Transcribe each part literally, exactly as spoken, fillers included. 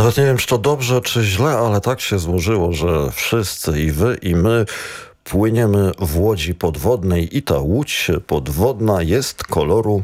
Nawet nie wiem, czy to dobrze, czy źle, ale tak się złożyło, że wszyscy, i wy, i my, płyniemy w łodzi podwodnej i ta łódź podwodna jest koloru...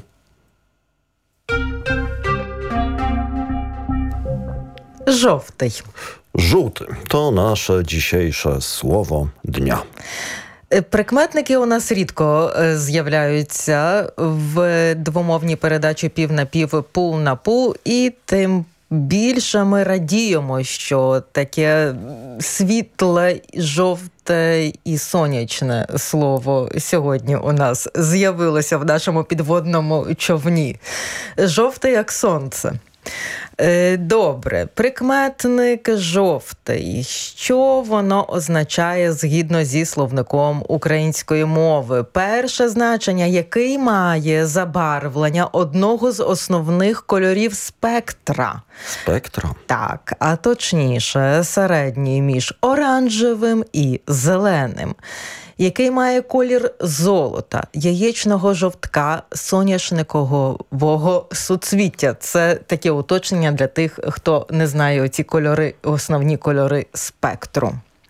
Żółty. Żółty. To nasze dzisiejsze słowo dnia. Прикметники у нас рідко з'являються в двомовній передачі «Пів на пів», «Пул на пул», і тим більше ми радіємо, що таке світле, жовте і сонячне слово сьогодні у нас з'явилося в нашому підводному човні. Жовте, як сонце. Добре, прикметник жовтий. Що воно означає згідно зі словником української мови? Перше значення, який має забарвлення одного з основних кольорів спектра. Спектра? Так, а точніше, середній між оранжевим і зеленим. Який має колір золота, яєчного жовтка, соняшникового суцвіття. Це таке уточнення для тих, хто не знає оці кольори, основні кольори спектру.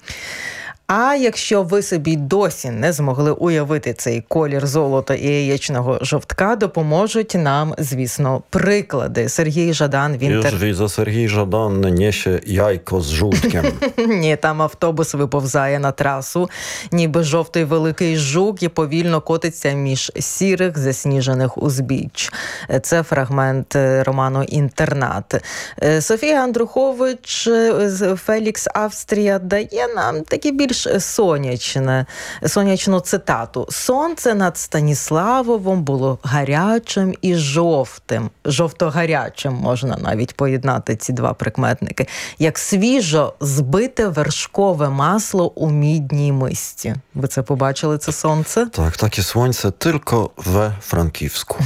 А якщо ви собі досі не змогли уявити цей колір золота і яєчного жовтка, допоможуть нам, звісно, приклади. Сергій Жадан, він... Już widzę, Сергій Жадан niesie jajko z żółtkiem. Ні, там автобус виповзає на трасу, ніби жовтий великий жук, і повільно котиться між сірих засніжених узбіч. Це фрагмент роману «Інтернат». Софія Андрухович, Фелікс Австрія, дає нам такі більш сонячне, сонячну цитату. «Сонце над Станіславовом було гарячим і жовтим». Жовто-гарячим можна навіть поєднати ці два прикметники. Як свіжо збите вершкове масло у мідній мисці. Ви це побачили, це сонце? Так, таке сонце тільки we Франківську.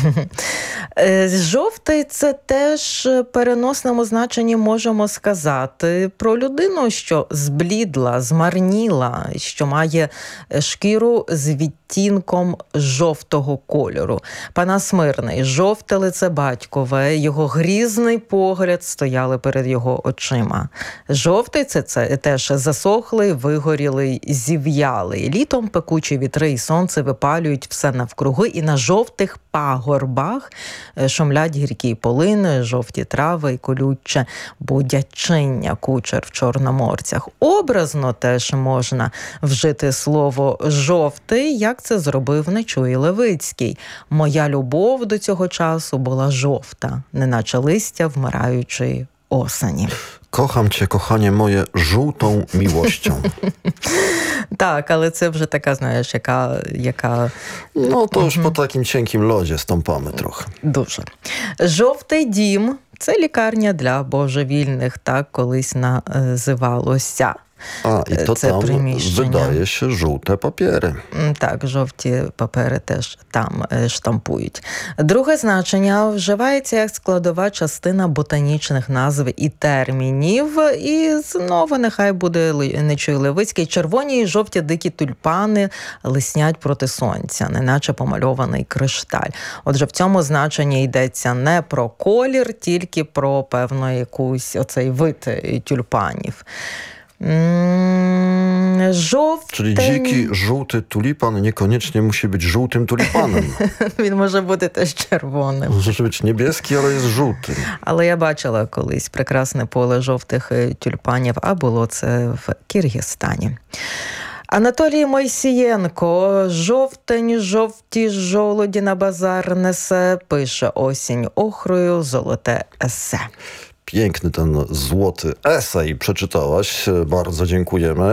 Жовтий – це теж в переносному значенні можемо сказати про людину, що зблідла, змарніла, що має шкіру з відтінком жовтого кольору. Панас Мирний, жовте лице батькове, його грізний погляд стояли перед його очима. Жовтий – це, це теж засохлий, вигорілий, зів'ялий. Літом пекучі вітри і сонце випалюють все навкруги, і на жовтих пагорбах шумлять гіркі полини, жовті трави і колюче будячиння, кучер в чорноморцях. Образно теж можна вжити слово «жовтий», як це зробив Нечуй Левицький. «Моя любов до цього часу була жовта, неначе листя вмираючої осені». Kocham cię, kochanie moje, żółtą miłością. Так, але це вже така, знаєш, яка... яка... No to już po takim cienkim lodzie stąpamy trochę. Дуже. Жовтий дім – це лікарня для божевільних, так колись називалося. A, i to Це tam, приміщення. wydaje się, żółte papiery. Так, жовті папери теж там штампують. Друге значення вживається як складова частина ботанічних назв і термінів. І знову нехай буде Нечуй Левицький. Червоні і жовті дикі тюльпани лиснять проти сонця, неначе помальований кришталь. Отже, в цьому значенні йдеться не про колір, тільки про певну якусь оцей вид тюльпанів. Żółty. Czyli dziki, żółty tulipan niekoniecznie musi być żółtym tulipanem. Він може бути теж червоним. Może być niebieski, ale jest żółty. Але я бачила колись прекрасне поле жовтих тюльпанів, а було це в Киргизстані. Анатолій Мойсієнко. «Жовтень, жовті жолуді на базар несе, пише осінь охрою золоте есе». Piękny ten złoty esej przeczytałaś. Bardzo dziękujemy.